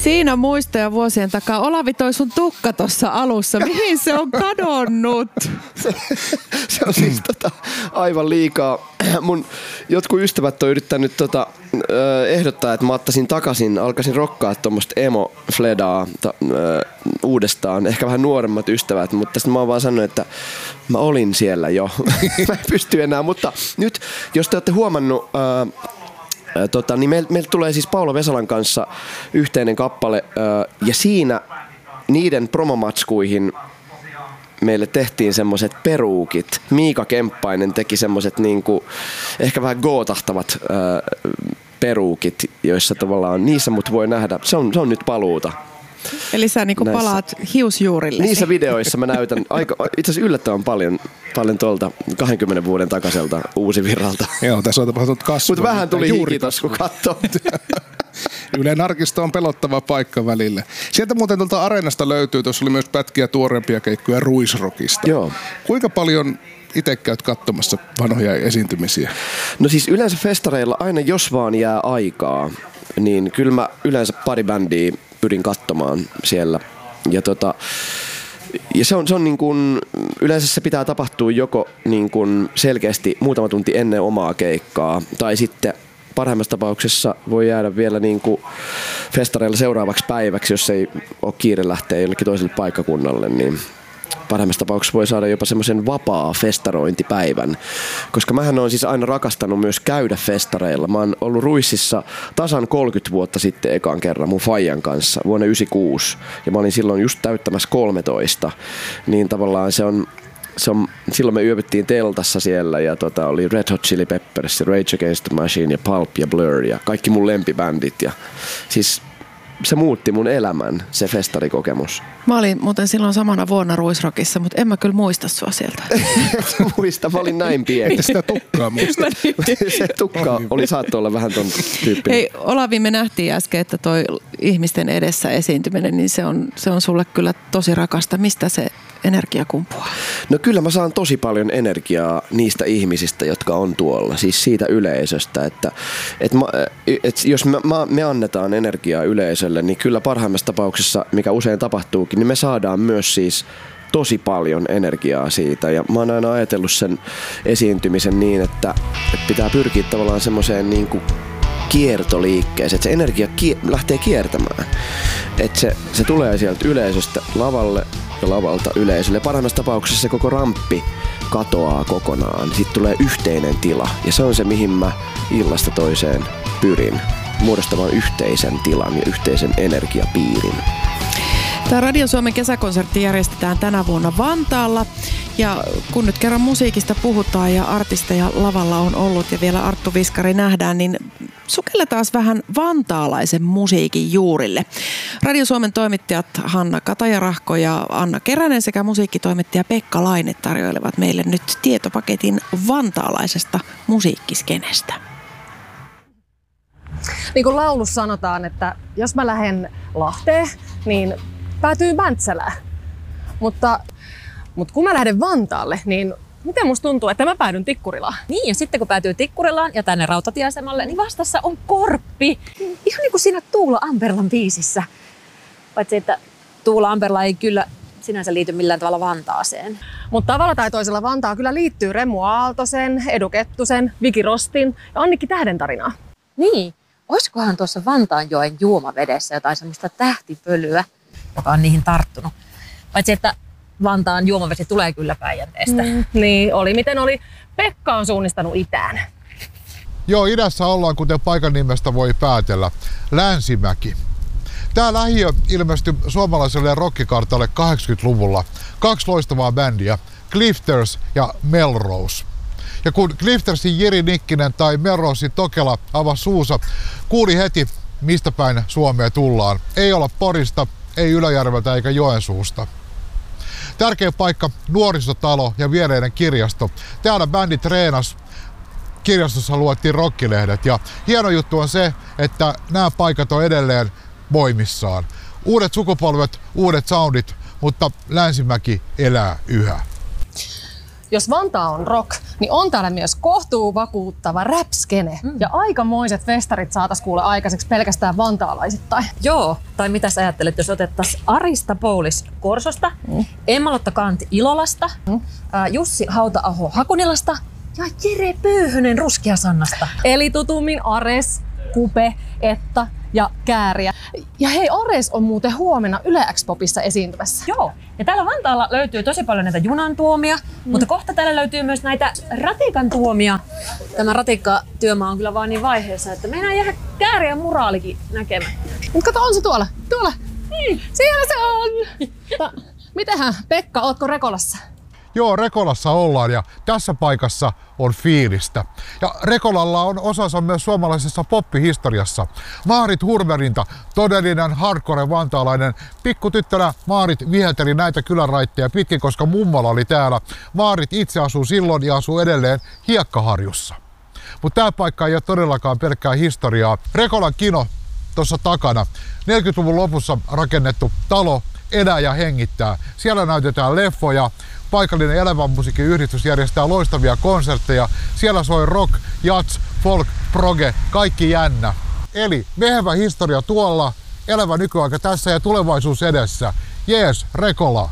Siinä muistoja vuosien takaa. Olavi, toi sun tukka tuossa alussa. Mihin se on kadonnut? Se on siis aivan liikaa. Mun jotkut ystävät on yrittänyt ehdottaa, että mä ottaisin takaisin, alkaisin rokkaa tuommoista emo-fledaa uudestaan. Ehkä vähän nuoremmat ystävät, mutta sitten mä oon vaan sanonut, että mä olin siellä jo. Mä en pysty enää, mutta nyt, jos te olette huomannut... niin meiltä tulee siis Paula Vesalan kanssa yhteinen kappale ja siinä niiden promomatskuihin meille tehtiin semmoiset peruukit. Miika Kemppainen teki semmoset niinku ehkä vähän gootahtavat peruukit, joissa tavallaan niissä mut voi nähdä. Se on nyt paluuta. Eli sä niinku palaat hiusjuurille. Niissä videoissa mä näytän itse asiassa yllättävän paljon tuolta 20 vuoden takaiselta Uusivirralta. Joo, tässä on tapahtunut kasvua. Mutta vähän tuli hiki tossa, kun katsoo. Ylen arkisto on pelottava paikka välillä. Sieltä muuten tuolta Areenasta löytyy, tuossa oli myös pätkiä tuoreempia keikkoja Ruisrockista. Joo. Kuinka paljon itse käyt katsomassa vanhoja esiintymisiä? No siis yleensä festareilla aina jos vaan jää aikaa, niin kyllä mä yleensä pari bändiä pyrin katsomaan siellä. Ja se on niin kuin, yleensä se pitää tapahtua joko niin kuin selkeästi muutama tunti ennen omaa keikkaa, tai sitten parhaimmassa tapauksessa voi jäädä vielä niin kuin festareilla seuraavaksi päiväksi, jos ei ole kiire lähteä jollekin toiselle paikkakunnalle, niin parhaimmassa tapauksessa voi saada jopa semmoisen vapaa festarointipäivän, koska mähän olen siis aina rakastanut myös käydä festareilla. Mä oon ollut Ruississa tasan 30 vuotta sitten ekan kerran mun faijan kanssa vuonna 1996 ja mä olin silloin just täyttämässä 13, niin tavallaan se on silloin me yövyttiin teltassa siellä ja oli Red Hot Chili Peppers, Rage Against the Machine ja Pulp ja Blur ja kaikki mun lempibändit ja siis se muutti mun elämän, se festarikokemus. Mä olin muuten silloin samana vuonna Ruisrockissa, mutta en mä kyllä muista sua sieltä. Muista, mä olin näin pieni. Sitä tukkaa muista. Se tukka saattoi olla vähän ton tyyppinen. Hei, Olavi, me nähtiin äsken, että toi ihmisten edessä esiintyminen, niin se on sulle kyllä tosi rakasta. Mistä se energia kumpuaa? No kyllä mä saan tosi paljon energiaa niistä ihmisistä, jotka on tuolla, siis siitä yleisöstä, että jos me annetaan energiaa yleisölle, niin kyllä parhaimmassa tapauksessa, mikä usein tapahtuukin, niin me saadaan myös siis tosi paljon energiaa siitä ja mä oon aina ajatellut sen esiintymisen niin, että pitää pyrkiä tavallaan semmoiseen niin kuin kiertoliikkeeseen, että se energia lähtee kiertämään, että se tulee sieltä yleisöstä lavalle ja lavalta yleisölle. Parhaimmassa tapauksessa se koko ramppi katoaa kokonaan, sitten tulee yhteinen tila ja se on se, mihin mä illasta toiseen pyrin, muodostamaan yhteisen tilan ja yhteisen energiapiirin. Tämä Radio Suomen kesäkonsertti järjestetään tänä vuonna Vantaalla ja kun nyt kerran musiikista puhutaan ja artisteja lavalla on ollut ja vielä Arttu Viskari nähdään, niin sukelletaan vähän vantaalaisen musiikin juurille. Radio Suomen toimittajat Hanna Katajarahko ja Anna Keränen sekä musiikkitoimittaja Pekka Laine tarjoilevat meille nyt tietopaketin vantaalaisesta musiikkiskenestä. Niin kuin laulussa sanotaan, että jos mä lähden Lahteen, niin päätyy Mäntsälään. Mutta kun mä lähden Vantaalle, niin miten musta tuntuu, että mä päädyn Tikkurilaan? Niin, ja sitten kun päätyy Tikkurilaan ja tänne rautatieasemalle, niin vastassa on Korppi. Ihan niin kuin siinä Tuula Amperlan biisissä. Paitsi, että Tuula Amperla ei kyllä sinänsä liity millään tavalla Vantaaseen. Mutta tavalla tai toisella Vantaa kyllä liittyy Remmu Aaltosen, Edu Kettusen, Viki Rostin ja Annikki Tähden tarinaan. Niin, olisikohan tuossa Vantaanjoen juomavedessä jotain semmoista tähtipölyä, joka on niihin tarttunut. Paitsi, että Vantaan juomavesi tulee kyllä Päijänteestä. Niin, oli miten oli. Pekka on suunnistanut itään. Joo, idässä ollaan, kuten paikan nimestä voi päätellä. Länsimäki. Tää lähiö ilmestyi suomalaiselle rockikartalle 80-luvulla. 2 loistavaa bändiä, Clifters ja Melrose. Ja kun Cliftersin Jiri Nikkinen tai Melrosein Tokela avasi suunsa, kuuli heti, mistä päin Suomea tullaan. Ei olla Porista, ei Ylöjärveltä eikä Joensuusta. Tärkeä paikka, nuorisotalo ja viereinen kirjasto. Täällä bändi treenasi. Kirjastossa luettiin rockilehdet ja hieno juttu on se, että nämä paikat on edelleen voimissaan. Uudet sukupolvet, uudet soundit, mutta Länsimäki elää yhä. Jos Vantaa on rock, niin on täällä myös kohtuu vakuuttava rap-skene. Ja aikamoiset festarit saataisiin kuule aikaiseksi pelkästään vantaalaisittain. Joo, tai mitä sä ajattelet, jos otettaisiin Arista Poulis Korsosta, Emma-Lotta Kant Ilolasta, Jussi Hauta-aho Hakunilasta ja Jere Pyyhönen Ruskeasannasta. Eli tutummin Ares, Kupe, Etta ja Kääriä. Ja hei, Ares on muuten huomenna Yle X-popissa esiintymässä. Joo, ja täällä Vantaalla löytyy tosi paljon näitä junan tuomia, mutta kohta täällä löytyy myös näitä ratikan tuomia. Tämä ratikkatyömaa on kyllä vaan niin vaiheessa, että meinaa jäädä Kääriä muraalikin näkemään. Mutta kato, on se tuolla. Tuolla. Siellä se on. Mitenhän, Pekka, ootko Rekolassa? Joo, Rekolassa ollaan ja tässä paikassa on fiilistä. Ja Rekolalla on osansa myös suomalaisessa poppihistoriassa. Maarit Hurmerinta, todellinen hardcore vantaalainen. Pikkutyttönä Maarit vihelteli näitä kyläraitteja pitkin, koska mummala oli täällä. Maarit itse asuu silloin ja asuu edelleen Hiekkaharjussa. Mutta tämä paikka ei ole todellakaan pelkkää historiaa. Rekolan kino tuossa takana. 40-luvun lopussa rakennettu talo elää ja hengittää. Siellä näytetään leffoja. Paikallinen elävän musiikin yhdistys järjestää loistavia konsertteja. Siellä soi rock, jazz, folk, proge, kaikki jännä. Eli vehevä historia tuolla, elävä nykyaika tässä ja tulevaisuus edessä. Jees, Rekola!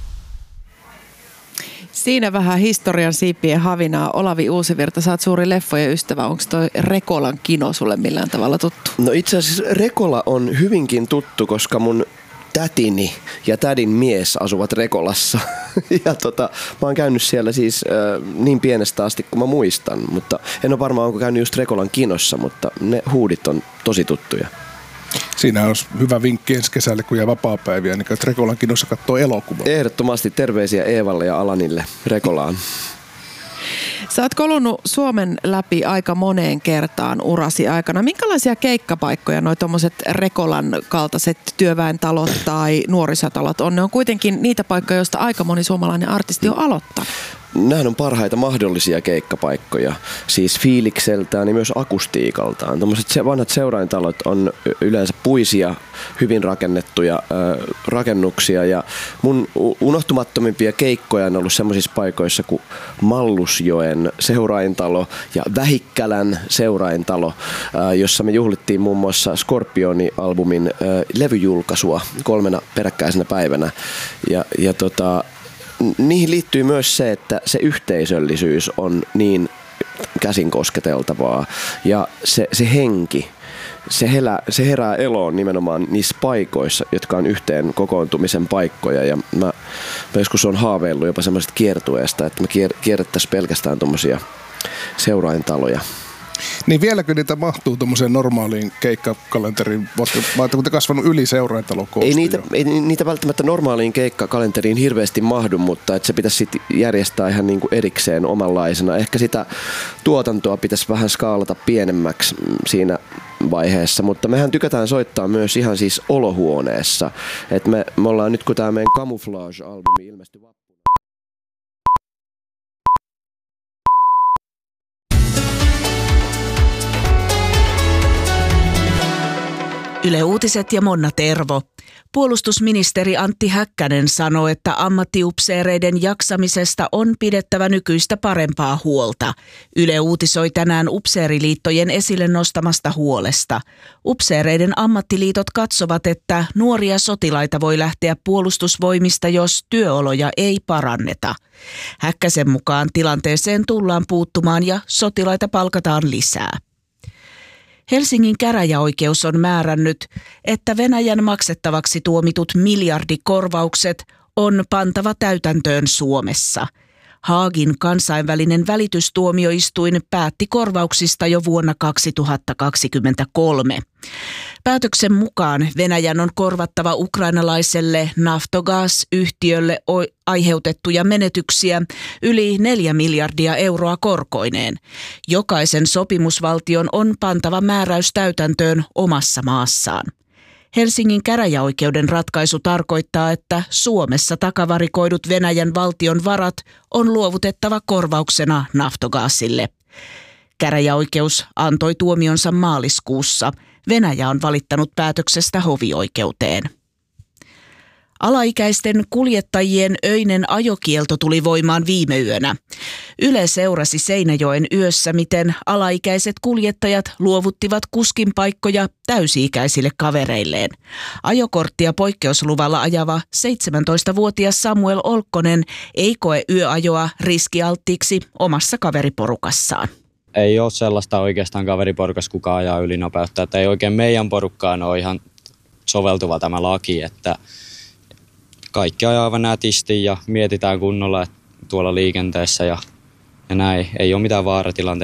Siinä vähän historian siipien havinaa. Olavi Uusivirta, sä oot suuri leffojen ystävä. Onko toi Rekolan kino sulle millään tavalla tuttu? No itse asiassa Rekola on hyvinkin tuttu, koska mun tätini ja tädin mies asuvat Rekolassa. Ja mä oon käynyt siellä siis niin pienestä asti kuin mä muistan, mutta en ole varmaan onko käynyt just Rekolan kinossa, mutta ne huudit on tosi tuttuja. Siinä olisi hyvä vinkki ensi kesälle, kun jää vapaapäiviä, niin että Rekolan kinossa katsoo elokuvaa. Ehdottomasti terveisiä Eevalle ja Alanille Rekolaan. Sä oot kolunut Suomen läpi aika moneen kertaan urasi aikana. Minkälaisia keikkapaikkoja noi tommoset Rekolan kaltaiset työväentalot tai nuorisotalot on? Ne on kuitenkin niitä paikkoja, joista aika moni suomalainen artisti on aloittanut. Nämähän on parhaita mahdollisia keikkapaikkoja, siis fiilikseltään ja myös akustiikaltaan. Tuommoiset vanhat seuraintalot on yleensä puisia, hyvin rakennettuja rakennuksia ja mun unohtumattomimpia keikkoja on ollut semmoisissa paikoissa kuin Mallusjoen seuraintalo ja Vähikkälän seuraintalo, jossa me juhlittiin muun muassa Scorpioni-albumin levyjulkaisua 3 peräkkäisenä päivänä niihin liittyy myös se, että se yhteisöllisyys on niin käsin kosketeltavaa ja se henki, se herää eloon nimenomaan niissä paikoissa, jotka on yhteen kokoontumisen paikkoja ja mä joskus on haaveillut jopa semmoisesta kiertueesta, että me kierrettäisiin pelkästään tommosia seuraintaloja. Niin vieläkö niitä mahtuu tuommoiseen normaaliin keikkakalenteriin, vai kun te kasvanut yli seuraintalokoosta? Ei niitä välttämättä normaaliin keikkakalenteriin hirveästi mahdu, mutta että se pitäisi sit järjestää ihan niin kuin erikseen omanlaisena. Ehkä sitä tuotantoa pitäisi vähän skaalata pienemmäksi siinä vaiheessa, mutta mehän tykätään soittaa myös ihan siis olohuoneessa. Et me ollaan nyt, kun tämä meidän Camouflage-albumi ilmestyi vappuna. Yle Uutiset ja Monna Tervo. Puolustusministeri Antti Häkkänen sanoi, että ammattiupseereiden jaksamisesta on pidettävä nykyistä parempaa huolta. Yle uutisoi tänään upseeriliittojen esille nostamasta huolesta. Upseereiden ammattiliitot katsovat, että nuoria sotilaita voi lähteä puolustusvoimista, jos työoloja ei paranneta. Häkkäsen mukaan tilanteeseen tullaan puuttumaan ja sotilaita palkataan lisää. Helsingin käräjäoikeus on määrännyt, että Venäjän maksettavaksi tuomitut miljardikorvaukset on pantava täytäntöön Suomessa. Haagin kansainvälinen välitystuomioistuin päätti korvauksista jo vuonna 2023. Päätöksen mukaan Venäjän on korvattava ukrainalaiselle Naftogaz-yhtiölle aiheutettuja menetyksiä yli 4 miljardia euroa korkoineen. Jokaisen sopimusvaltion on pantava määräys täytäntöön omassa maassaan. Helsingin käräjäoikeuden ratkaisu tarkoittaa, että Suomessa takavarikoidut Venäjän valtion varat on luovutettava korvauksena Naftogazille. Käräjäoikeus antoi tuomionsa maaliskuussa. Venäjä on valittanut päätöksestä hovioikeuteen. Alaikäisten kuljettajien öinen ajokielto tuli voimaan viime yönä. Yle seurasi Seinäjoen yössä, miten alaikäiset kuljettajat luovuttivat kuskin paikkoja täysi-ikäisille kavereilleen. Ajokorttia poikkeusluvalla ajava 17-vuotias Samuel Olkkonen ei koe yöajoa riskialttiiksi omassa kaveriporukassaan. Ei ole sellaista oikeastaan kaveriporukassa, kuka ajaa ylinopeutta. Että ei oikein meidän porukkaan ole ihan soveltuva tämä laki, että kaikki ajaa aivan nätisti ja mietitään kunnolla tuolla liikenteessä ja näin. Ei ole mitään vaaratilanteita.